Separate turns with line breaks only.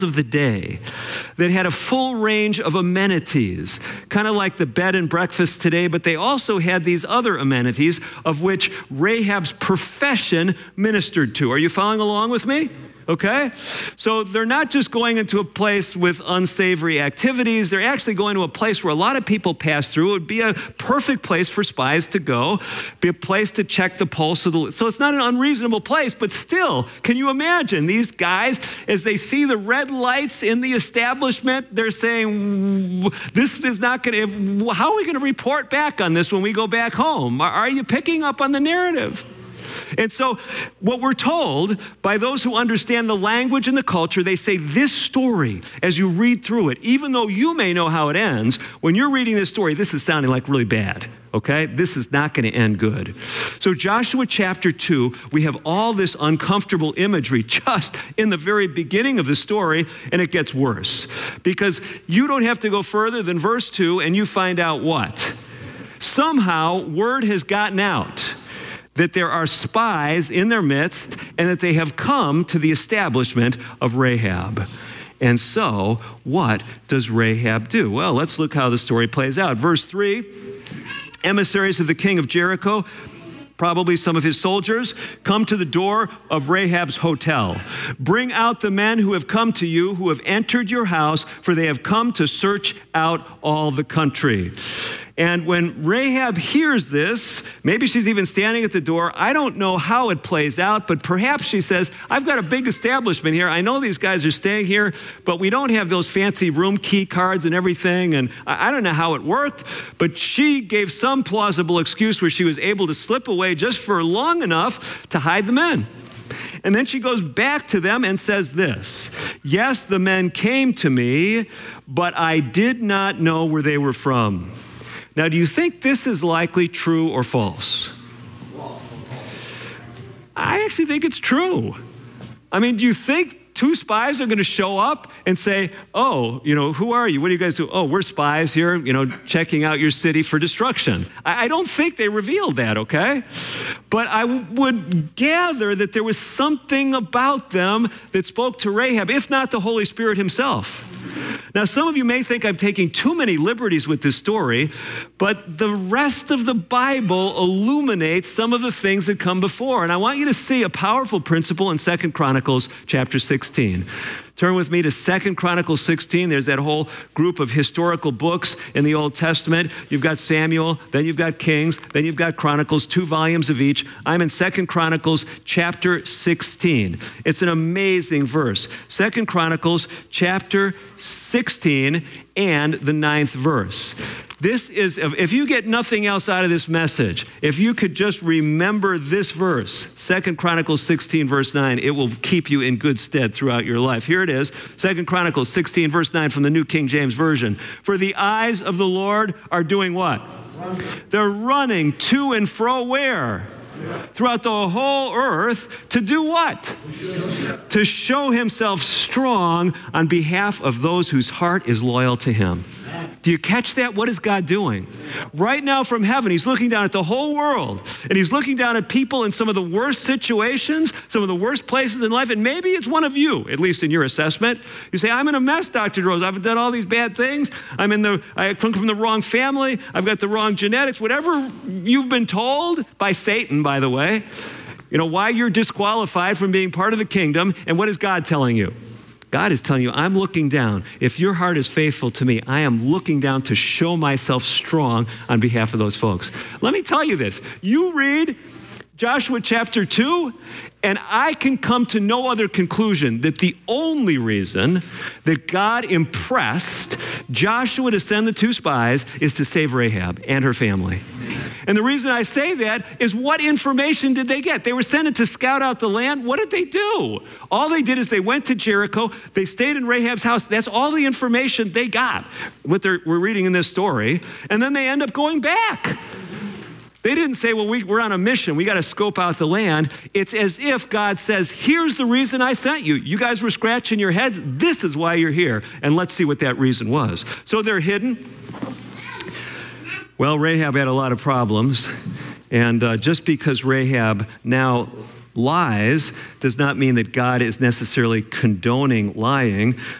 of the day that had a full range of amenities, kind of like the bed and breakfast today, but they also had these other amenities of which Rahab's profession ministered to. Are you following along with me? Okay? So they're not just going into a place with unsavory activities. They're actually going to a place where a lot of people pass through. It would be a perfect place for spies to go, be a place to check the pulse of the... So it's not an unreasonable place, but still, can you imagine these guys, as they see the red lights in the establishment, they're saying, this is not going to... How are we going to report back on this when we go back home? Are you picking up on the narrative? And so what we're told by those who understand the language and the culture, they say this story, as you read through it, even though you may know how it ends, when you're reading this story, this is sounding like really bad, okay? This is not going to end good. So Joshua chapter 2, we have all this uncomfortable imagery just in the very beginning of the story, and it gets worse. Because you don't have to go further than verse 2, and you find out what? Somehow, word has gotten out that there are spies in their midst and that they have come to the establishment of Rahab. And so, what does Rahab do? Well, let's look how the story plays out. Verse 3, emissaries of the king of Jericho, probably some of his soldiers, come to the door of Rahab's hotel. Bring out the men who have come to you, who have entered your house, for they have come to search out all the country. And when Rahab hears this, maybe she's even standing at the door. I don't know how it plays out, but perhaps she says, I've got a big establishment here. I know these guys are staying here, but we don't have those fancy room key cards and everything. And I don't know how it worked, but she gave some plausible excuse where she was able to slip away just for long enough to hide the men. And then she goes back to them and says this, yes, the men came to me, but I did not know where they were from. Now, do you think this is likely true or false? I actually think it's true. I mean, do you think two spies are going to show up and say, oh, who are you? What do you guys do? Oh, we're spies here, checking out your city for destruction. I don't think they revealed that, okay? But I would gather that there was something about them that spoke to Rahab, if not the Holy Spirit himself. Now, some of you may think I'm taking too many liberties with this story, but the rest of the Bible illuminates some of the things that come before. And I want you to see a powerful principle in 2 Chronicles chapter 16. Turn with me to 2 Chronicles 16. There's that whole group of historical books in the Old Testament. You've got Samuel, then you've got Kings, then you've got Chronicles, 2 volumes of each. I'm in 2 Chronicles chapter 16. It's an amazing verse. 2 Chronicles chapter 16 and the 9th verse. This is, if you get nothing else out of this message, if you could just remember this verse, 2 Chronicles 16, verse 9, it will keep you in good stead throughout your life. Here it is, 2 Chronicles 16, verse 9 from the New King James Version. For the eyes of the Lord are doing what? They're running to and fro where? Throughout the whole earth to do what? To show himself strong on behalf of those whose heart is loyal to him. Do you catch that? What is God doing? Right now from heaven, he's looking down at the whole world, and he's looking down at people in some of the worst situations, some of the worst places in life, and maybe it's one of you, at least in your assessment. You say, I'm in a mess, Dr. Rose. I've done all these bad things. I come from the wrong family. I've got the wrong genetics. Whatever you've been told by Satan, by the way, why you're disqualified from being part of the kingdom, and what is God telling you? God is telling you, I'm looking down. If your heart is faithful to me, I am looking down to show myself strong on behalf of those folks. Let me tell you this. You read Joshua chapter 2, and I can come to no other conclusion that the only reason that God impressed Joshua to send the 2 spies is to save Rahab and her family. And the reason I say that is, what information did they get? They were sent to scout out the land. What did they do? All they did is they went to Jericho. They stayed in Rahab's house. That's all the information they got, what we're reading in this story. And then they end up going back. They didn't say, well, we're on a mission. We got to scope out the land. It's as if God says, here's the reason I sent you. You guys were scratching your heads. This is why you're here. And let's see what that reason was. So they're hidden. Well, Rahab had a lot of problems. And just because Rahab now lies does not mean that God is necessarily condoning lying.